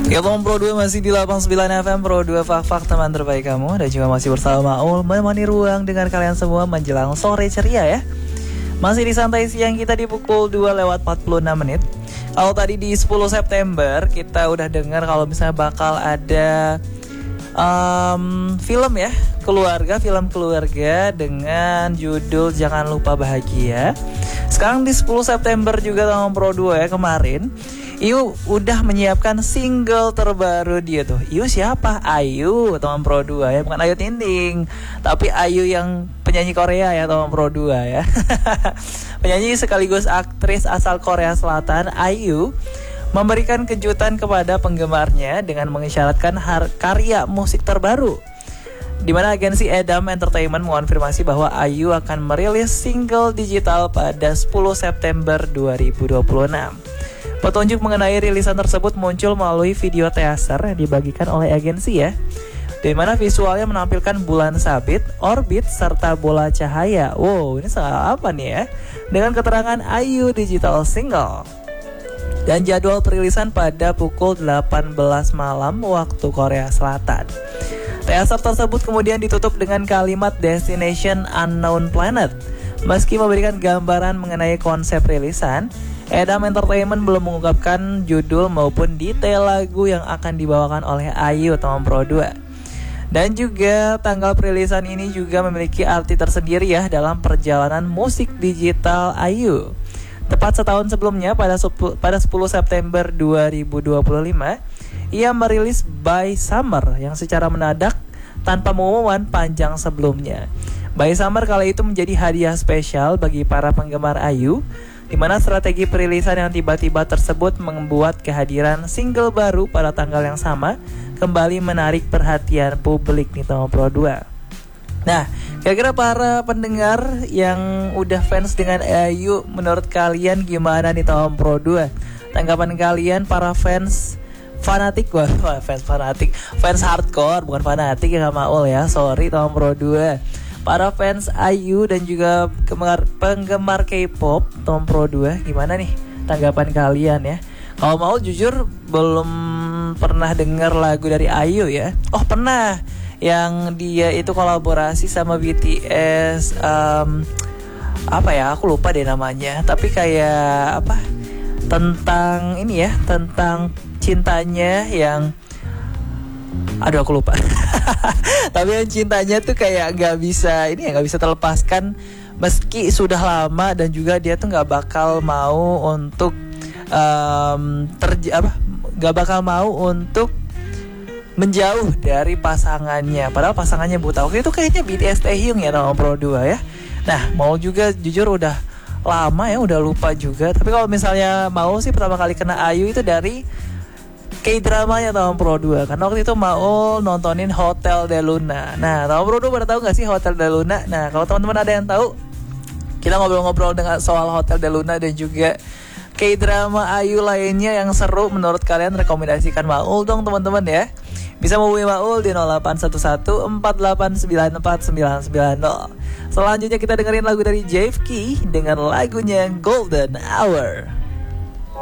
Ya Tom Pro 2 masih di 89 FM Pro 2 Fak teman terbaik kamu. Dan juga masih bersama Maul menemani ruang dengan kalian semua menjelang sore ceria ya. Masih di santai siang kita di pukul 2:46. Kalau tadi di 10 September kita udah dengar kalau misalnya bakal ada film ya, film keluarga dengan judul Jangan Lupa Bahagia. Sekarang di 10 September juga Tom Pro 2 ya, kemarin Iu udah menyiapkan single terbaru dia tuh. Iu siapa? Ayu, teman Pro 2 ya. Bukan Ayu Ting Ting, tapi Ayu yang penyanyi Korea ya, teman Pro 2 ya. Penyanyi sekaligus aktris asal Korea Selatan, Ayu memberikan kejutan kepada penggemarnya dengan mengisyaratkan karya musik terbaru, di mana agensi Edam Entertainment mengonfirmasi bahwa Ayu akan merilis single digital pada 10 September 2026. Petunjuk mengenai rilisan tersebut muncul melalui video teaser yang dibagikan oleh agensi ya, di mana visualnya menampilkan bulan sabit, orbit, serta bola cahaya. Wow, ini soal apa nih ya? Dengan keterangan Ayu digital single. Dan jadwal perilisan pada pukul 18 malam waktu Korea Selatan. Teaser tersebut kemudian ditutup dengan kalimat Destination Unknown Planet. Meski memberikan gambaran mengenai konsep rilisan, Edam Entertainment belum mengungkapkan judul maupun detail lagu yang akan dibawakan oleh Ayu Tom Pro 2. Dan juga tanggal perilisan ini juga memiliki arti tersendiri ya dalam perjalanan musik digital Ayu. Tepat setahun sebelumnya pada 10 September 2025, ia merilis By Summer yang secara mendadak tanpa pengumuman panjang sebelumnya. By Summer kala itu menjadi hadiah spesial bagi para penggemar Ayu, di mana strategi perilisan yang tiba-tiba tersebut membuat kehadiran single baru pada tanggal yang sama kembali menarik perhatian publik nih Tom Pro 2. Nah, kira-kira para pendengar yang udah fans dengan Ayu, menurut kalian gimana nih Tom Pro 2? Tanggapan kalian para fans fanatik, fans hardcore, bukan fanatik ya, gak Maul ya, sorry Tom Pro 2. Para fans Ayu dan juga penggemar K-pop Tom Pro 2, gimana nih tanggapan kalian ya? Kalau mau jujur belum pernah dengar lagu dari Ayu ya. Oh pernah, yang dia itu kolaborasi sama BTS, apa ya, aku lupa deh namanya. Tapi kayak apa, tentang ini ya, tentang cintanya yang, aduh aku lupa. Tapi yang cintanya tuh kayak gak bisa terlepaskan meski sudah lama, dan juga dia tuh gak bakal mau untuk gak bakal mau untuk menjauh dari pasangannya. Padahal pasangannya buta. Oke, itu kayaknya BTS Taehyung ya nama Pro 2 ya. Nah, mau juga jujur udah lama ya, udah lupa juga. Tapi kalau misalnya mau sih pertama kali kena Ayu itu dari K-dramanya Tom Pro 2. Karena waktu itu mau nontonin Hotel de Luna. Nah, Tom Pro 2 pada tahu gak sih Hotel de Luna? Nah, kalau teman-teman ada yang tahu, kita ngobrol-ngobrol dengan soal Hotel de Luna dan juga K-drama Ayu lainnya yang seru menurut kalian. Rekomendasikan Maul dong teman-teman ya. Bisa menghubungi Maul di 0811-489-4990. Selanjutnya kita dengerin lagu dari JFK dengan lagunya Golden Hour.